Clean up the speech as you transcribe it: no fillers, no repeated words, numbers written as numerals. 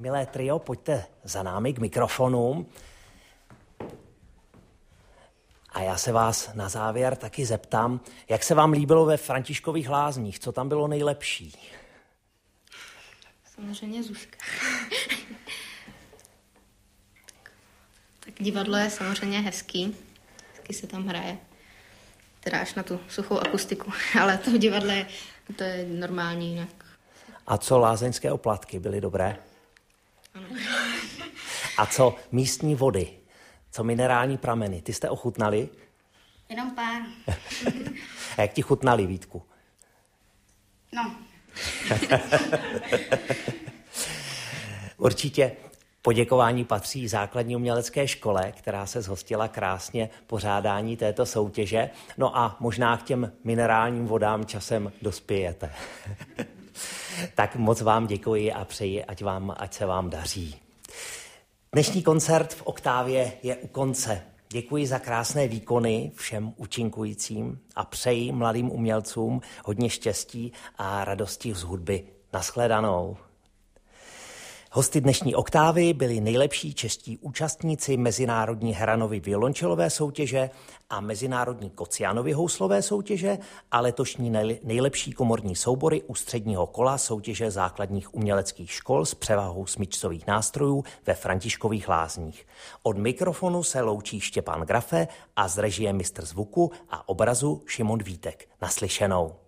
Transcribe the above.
Milé trio, pojďte za námi k mikrofonům. A já se vás na závěr taky zeptám, jak se vám líbilo ve Františkových Lázních? Co tam bylo nejlepší? Samozřejmě Zuzka. Tak divadlo je samozřejmě hezký se tam hraje. Teda až na tu suchou akustiku, ale to v divadle to je normální jinak. A co lázeňské oplatky, byly dobré? Ano. A co místní vody? Co minerální prameny? Ty jste ochutnali? Jenom pár. A jak ti chutnali, Vítku? No. Určitě poděkování patří základní umělecké škole, která se zhostila krásně pořádání této soutěže. No a možná k těm minerálním vodám časem dospějete. Tak moc vám děkuji a přeji, ať se vám daří. Dnešní koncert v Oktávě je u konce. Děkuji za krásné výkony všem účinkujícím a přeji mladým umělcům hodně štěstí a radosti z hudby. Nashledanou. Hosty dnešní Oktávy byli nejlepší čeští účastníci Mezinárodní Heranovy violončelové soutěže a Mezinárodní Kocianovy houslové soutěže a letošní nejlepší komorní soubory ústředního kola soutěže základních uměleckých škol s převahou smyčcových nástrojů ve Františkových Lázních. Od mikrofonu se loučí Štěpán Grafe a z režie mistr zvuku a obrazu Šimon Vítek. Naslyšenou.